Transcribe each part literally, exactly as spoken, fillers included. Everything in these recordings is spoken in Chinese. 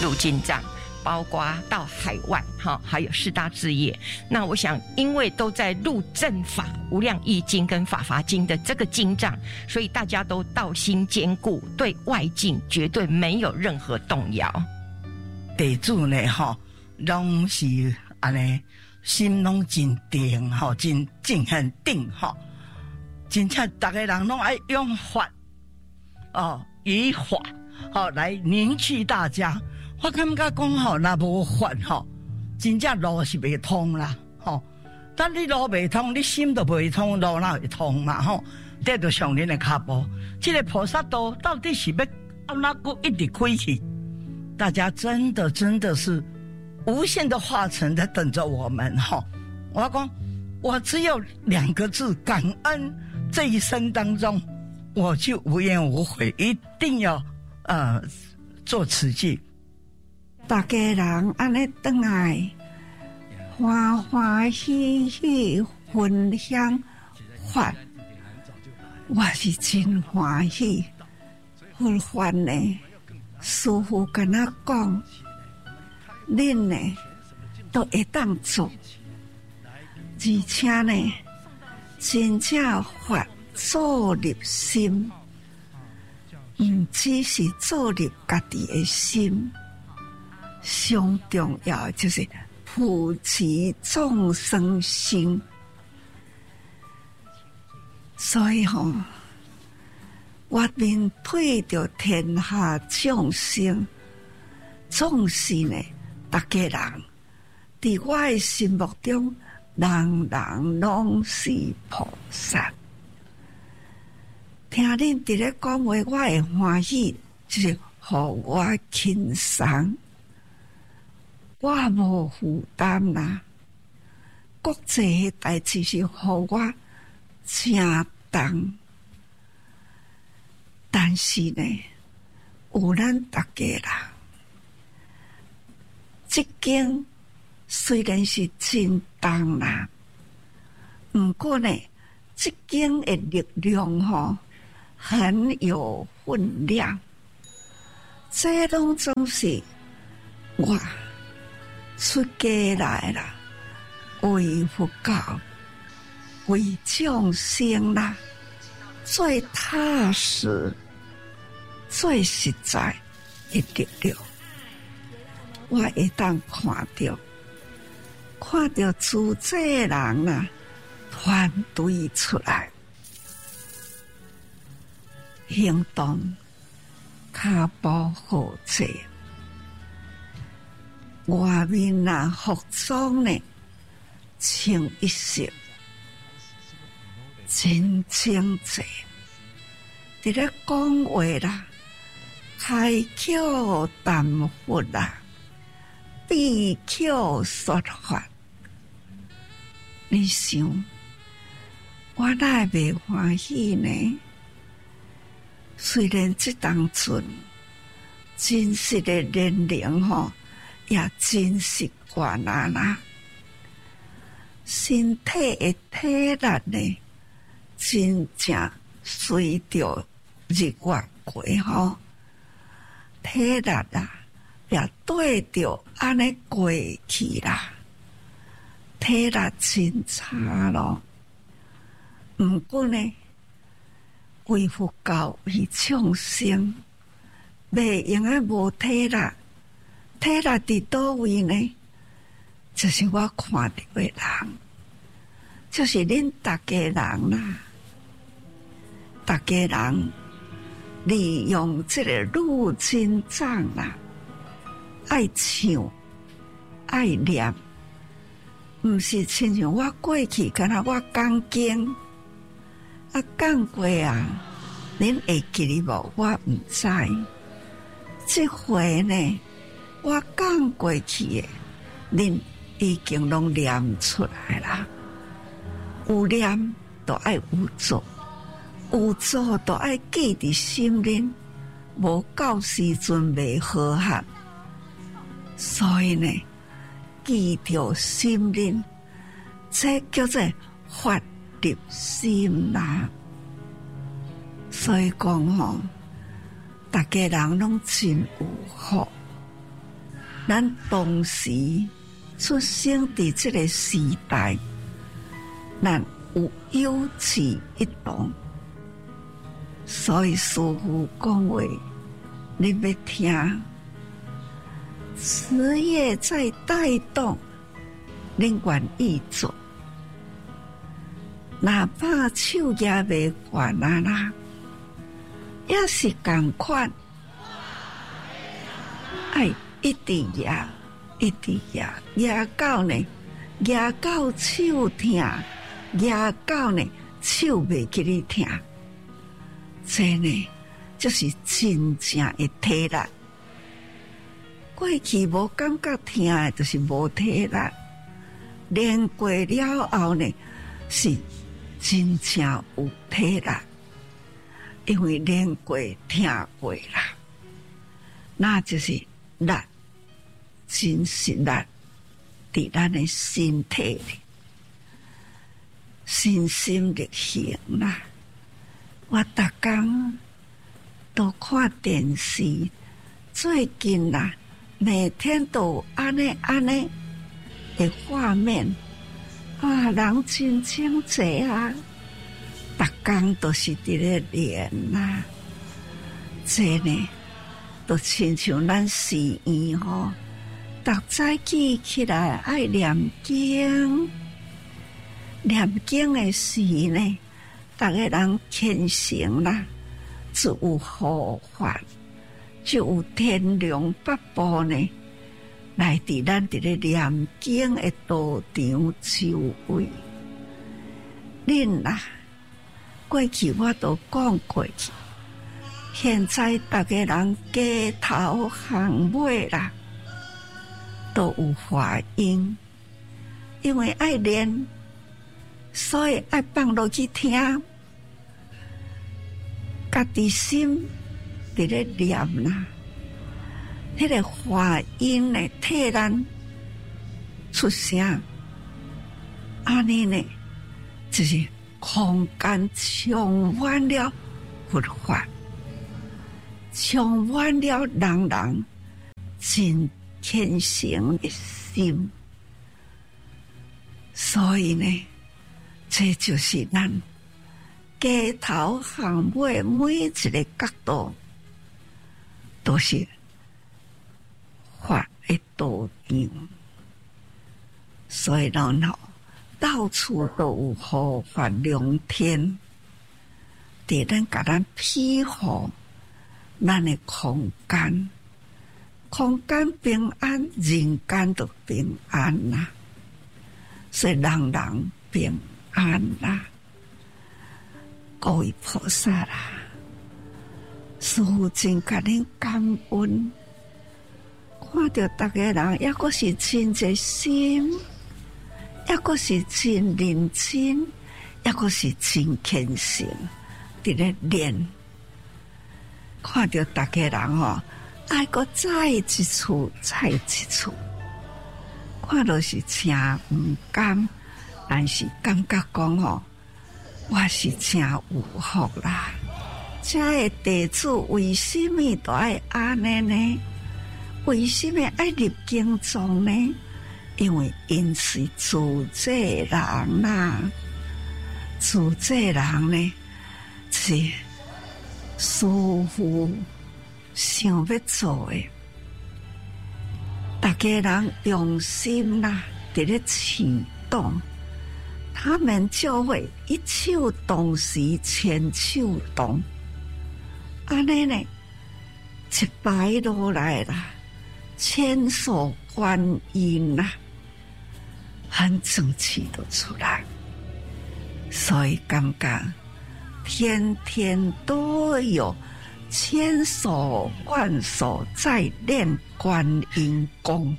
入进藏，包括到海外哈，还有四大志业。那我想，因为都在入正法无量义经跟法华经的这个经藏，所以大家都道心坚固，对外境绝对没有任何动摇。 地主呢，吼，拢是安尼，心拢真定，吼，真真很定，吼，真正大家人拢爱用法，哦，以法，哦来凝聚大家。我感觉讲吼，若无法吼，真正路是袂通啦，吼。但你路袂通，你心都袂通，路哪会通嘛，吼？这就上恁的脚步。这个菩萨道到底是要按哪个一直开去？大家真的真的是无限的化成在等着我们哈！我要讲，我只有两个字：感恩。这一生当中，我就无怨无悔，一定要呃做此记。 大家人安尼回来，欢欢喜喜分享法，我是真欢喜。分法呢？师父跟他讲，恁呢都会当做，而且呢，真正法做入心，唔只是做入家己的心，上重要就是普济众生心。所以吼、哦。我面对着天下众生，总是呢，大家人在我的心目中，人人拢是菩萨。听恁伫咧讲话，我会欢喜，就是互我轻松，我无负担啦。国际的代志是互我正重。但是呢，有咱大家啦，这经虽然是真重啦，不过呢，这经的力量吼很有分量。这拢总是我出家来啦，为佛教，为众生啦，最踏实。最实在的力量，我会当看到，看到自这人啊，团队出来，行动脚步好济，外面啊服装呢清一色，真清济，伫咧讲话啦。开口谈佛啦，闭口说法。你想，我哪会袂欢喜呢？虽然这当阵真实的年龄吼，也真实悬啦啦，身体的体力呢，真正随着日月过吼。体力啊，也对着安尼过去啦，体力真差咯。毋过呢，为佛教为众生，袂用啊无体力，体力伫倒位呢？就是我看到的人，就是恁大家人啦，大家人。利用这个入经藏啦，爱唱，爱念，毋是亲像我过去，敢若我讲经，啊讲过啊，恁会记哩无？我毋知。这回呢，我讲过去的，恁已经拢念出来啦。有念就爱有做。有做都爱记伫心里，无到时阵袂好合。所以呢，记着心里，这叫做法入心啦。所以讲吼，大家人拢真有福， 咱当时出生伫这个时代，咱有有志一同，所以师父讲话，你要听。职业在带动，恁愿意做，哪怕手也袂悬啊啦，也是同款，爱一直压，一直压，压到呢，压到手痛，压到呢手袂记哩痛，这呢就是真正的体力。过去无感觉痛的，就是无体力。练过了后呢，是真正有体力，因为练过、听过啦，那就是力，真实力伫咱的身体里，身心力行啦。我逐工都看电视，最近啦。每天都有安尼安尼的画面啊，人真真济啊，逐工都是伫咧练啊，这呢都亲像咱寺院吼，逐早起起来爱念经，念经的时呢，逐个人虔诚啦，就有护法。就有天龙八部呢，来伫咱伫咧念经的道场周围。恁啦，过去我都讲过去，现在大家人街头巷尾啦，都有法音，因为爱练，所以爱放落去听，家己心。伫咧念啦，迄个话音呢替咱出声，安尼呢就是空间充满了佛法，充满了人人真虔诚的心，所以呢，这就是咱街头巷尾每一个角度。都是法的道场，所以然后到处都有护法良天，伫咱甲咱庇护咱的空间，空间平安，人间都平安啦，所以人人平安啦，各位菩萨啦。师父真甲恁感恩，看到大家人也阁是真热心，也阁是真认真，也阁是真虔诚，伫咧练。看到大家人吼，爱阁再一次，再一次，看到是真毋甘，但是感觉讲吼，我是真有福啦。这个弟子为什么都爱安尼呢？为什么爱入经藏呢？因为因是自这人啦，自这人呢是师父想要做的，大家人用心啦，伫咧启动，他们就会一手同时千手动。安尼呢，一摆落来啦，千手观音啦，很整齐的出来，所以感觉天天都有千手万手在练观音功，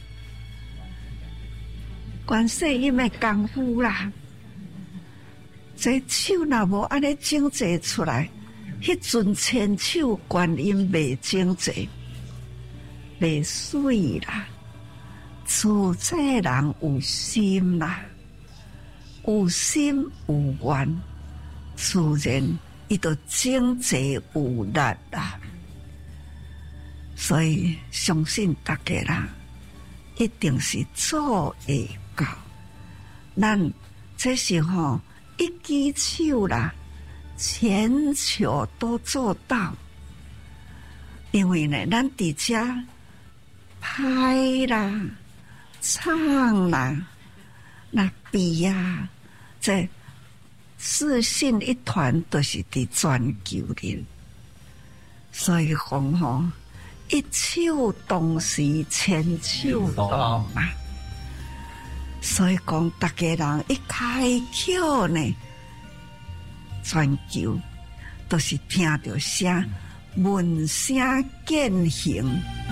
观世音的功夫啦，这手若无安尼整齐出来。迄阵千手观音袂整齐，袂水啦。自这人有心啦，有心有愿，自然伊就整齐有力啦。所以相信大家啦， 一定是做会到。咱这是吼一举手啦，全球都做到。因为呢，咱伫遮拍啦、唱啦、那比啊，这四信一团都是伫全球人，所以讲吼，一手同时千手动嘛。所以讲，大家人一开口呢，全球都是听到声，闻声见形。